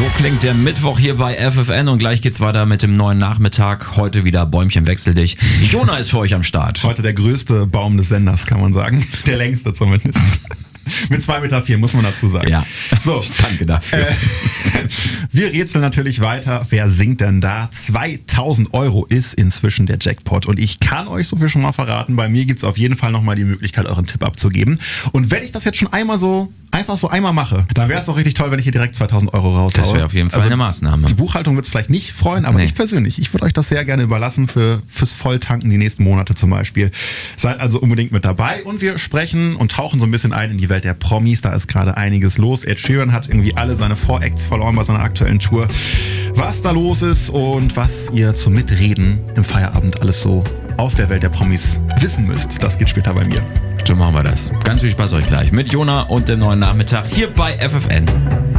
So klingt der Mittwoch hier bei FFN und gleich geht's weiter mit dem neuen Nachmittag. Heute wieder Bäumchen wechsel dich. Jona ist für euch am Start. Heute der größte Baum des Senders, kann man sagen. Der längste zumindest. Mit 2,4 Meter, muss man dazu sagen. Ja, so, danke dafür. Wir rätseln natürlich weiter. Wer singt denn da? 2.000 Euro ist inzwischen der Jackpot. Und ich kann euch so viel schon mal verraten. Bei mir gibt's auf jeden Fall nochmal die Möglichkeit, euren Tipp abzugeben. Und wenn ich das jetzt schon einmal einmal mache, dann wäre es doch richtig toll, wenn ich hier direkt 2.000 Euro raushaue. Das wäre auf jeden Fall eine Maßnahme. Die Buchhaltung wird es vielleicht nicht freuen, aber ich persönlich, ich würde euch das sehr gerne überlassen fürs Volltanken die nächsten Monate zum Beispiel. Seid also unbedingt mit dabei und wir sprechen und tauchen so ein bisschen ein in die Welt der Promis. Da ist gerade einiges los. Ed Sheeran hat irgendwie alle seine Voracts verloren bei seiner aktuellen Tour. Was da los ist und was ihr zum Mitreden im Feierabend alles so aus der Welt der Promis wissen müsst, das geht später bei mir. So machen wir das. Ganz viel Spaß euch gleich mit Jona und dem neuen Nachmittag hier bei FFN.